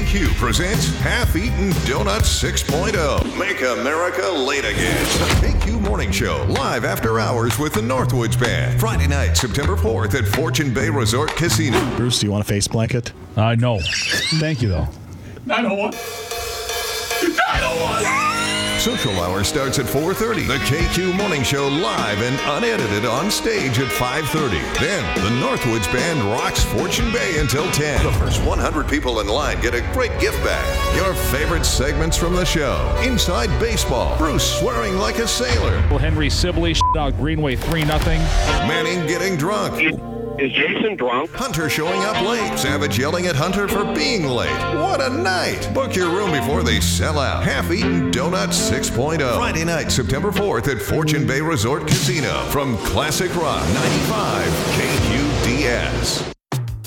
KQ presents Half-Eaten Donuts 6.0. Make America late again. The KQ Morning Show, live after hours with the Northwoods Band. Friday night, September 4th at Fortune Bay Resort Casino. Bruce, do you want a face blanket? No. Thank you, though. 901. 901. Social Hour starts at 4:30. The KQ Morning Show live and unedited on stage at 5:30. Then, the Northwoods Band rocks Fortune Bay until 10. The first 100 people in line get a great gift bag. Your favorite segments from the show. Inside Baseball. Bruce swearing like a sailor. Henry Sibley out Greenway 3-0. Manning getting drunk. Is Jason drunk? Hunter showing up late. Savage yelling at Hunter for being late. What a night. Book your room before they sell out. Half-Eaten Donuts 6.0. Friday night, September 4th at Fortune Bay Resort Casino. From Classic Rock 95 KQDS.